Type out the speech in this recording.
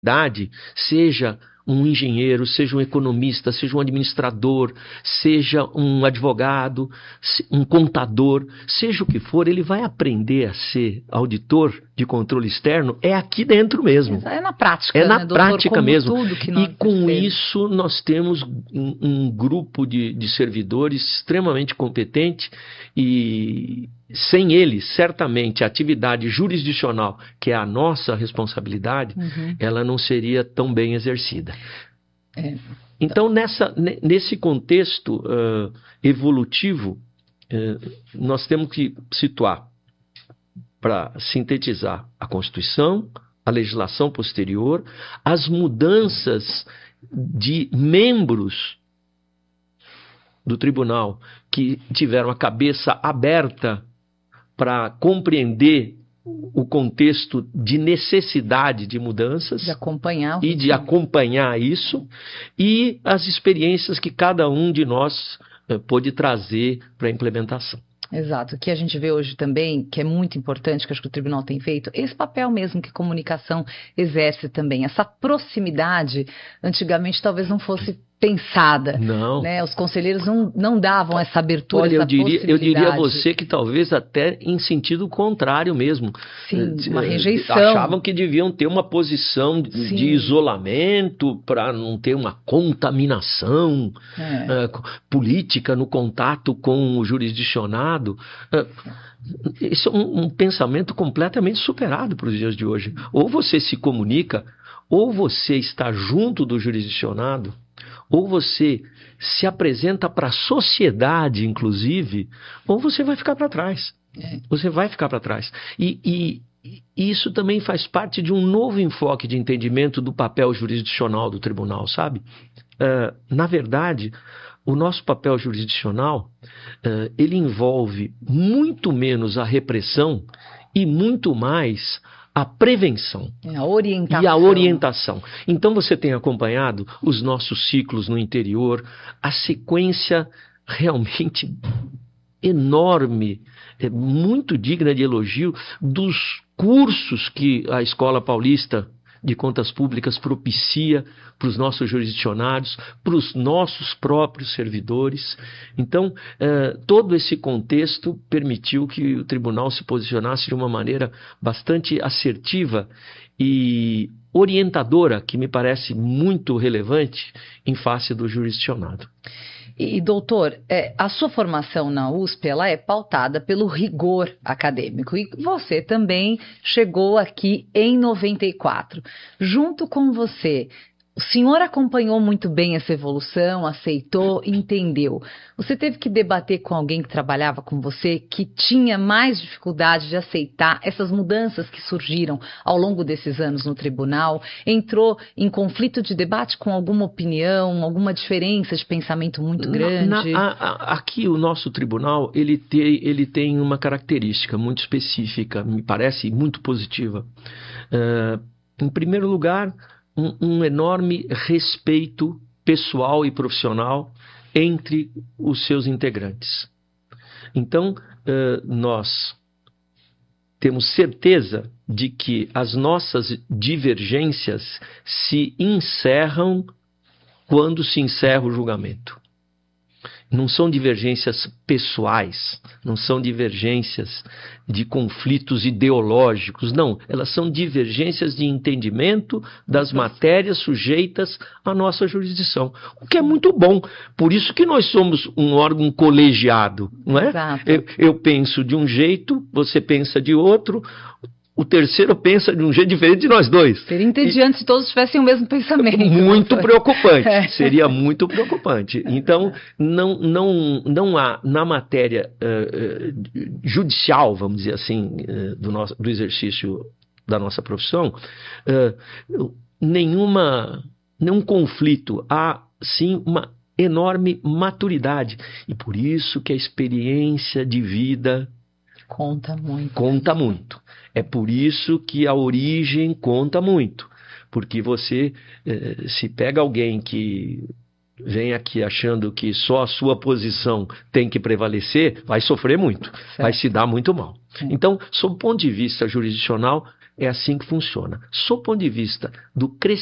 seja um engenheiro, seja um economista, seja um administrador, seja um advogado, um contador, seja o que for, ele vai aprender a ser auditor de controle externo aqui dentro mesmo. É na prática, é na né, prática doutor, mesmo. Tudo que nós e com temos. isso nós temos um grupo de servidores extremamente competente e sem eles, certamente, a atividade jurisdicional, que é a nossa responsabilidade, ela não seria tão bem exercida. Então, nesse contexto evolutivo, nós temos que situar, para sintetizar, a Constituição, a legislação posterior, as mudanças de membros do tribunal que tiveram a cabeça aberta para compreender o contexto de necessidade de mudanças de acompanhar isso, e as experiências que cada um de nós pôde trazer para a implementação. Exato. O que a gente vê hoje também, que é muito importante, que acho que o tribunal tem feito, esse papel mesmo que a comunicação exerce também. Essa proximidade, antigamente talvez não fosse pensada. Não. Né? Os conselheiros não davam essa abertura, Olha, essa eu diria a você que talvez até em sentido contrário mesmo. Sim, uma rejeição. Achavam que deviam ter uma posição de isolamento para não ter uma contaminação política no contato com o jurisdicionado. Isso é um pensamento completamente superado para os dias de hoje. Ou você se comunica, ou você está junto do jurisdicionado, ou você se apresenta para a sociedade, inclusive, ou você vai ficar para trás. Você vai ficar para trás. E isso também faz parte de um novo enfoque de entendimento do papel jurisdicional do tribunal, sabe? Na verdade, o nosso papel jurisdicional, ele envolve muito menos a repressão e muito mais a prevenção e a orientação. Então você tem acompanhado os nossos ciclos no interior, a sequência realmente enorme, muito digna de elogio, dos cursos que a Escola Paulista de Contas Públicas propicia para os nossos jurisdicionados, para os nossos próprios servidores. Então, todo esse contexto permitiu que o tribunal se posicionasse de uma maneira bastante assertiva e orientadora, que me parece muito relevante em face do jurisdicionado. E doutor, a sua formação na USP, ela é pautada pelo rigor acadêmico, e você também chegou aqui em 94. Junto com você, o senhor acompanhou muito bem essa evolução, aceitou, entendeu. Você teve que debater com alguém que trabalhava com você, que tinha mais dificuldade de aceitar essas mudanças que surgiram ao longo desses anos no tribunal? Entrou em conflito de debate com alguma opinião, alguma diferença de pensamento muito grande? Aqui o nosso tribunal, ele tem uma característica muito específica, me parece muito positiva. Em primeiro lugar, um enorme respeito pessoal e profissional entre os seus integrantes. Então, nós temos certeza de que as nossas divergências se encerram quando se encerra o julgamento. Não são divergências pessoais, não são divergências de conflitos ideológicos, não. Elas são divergências de entendimento das matérias sujeitas à nossa jurisdição, o que é muito bom. Por isso que nós somos um órgão colegiado, não é? Exato. Eu penso de um jeito, você pensa de outro, o terceiro pensa de um jeito diferente de nós dois. Seria entediante se todos tivessem o mesmo pensamento. Muito preocupante. Seria muito preocupante. Então, não há na matéria judicial, vamos dizer assim, do exercício da nossa profissão, nenhum conflito. Há, sim, uma enorme maturidade. E por isso que a experiência de vida conta muito. Conta muito. É por isso que a origem conta muito. Porque você, se pega alguém que vem aqui achando que só a sua posição tem que prevalecer, vai sofrer muito, vai se dar muito mal. Então, sob o ponto de vista jurisdicional, É assim que funciona. Sob o ponto de vista do crescimento,